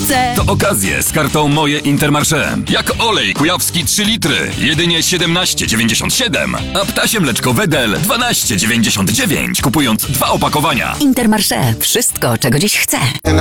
chcę. To okazje z kartą Moje Intermarché. Jak olej kujawski 3 litry, jedynie 17,97. A ptasie mleczko Wedel 12,99, kupując 2 opakowania. Intermarché. Wszystko, czego dziś chcę.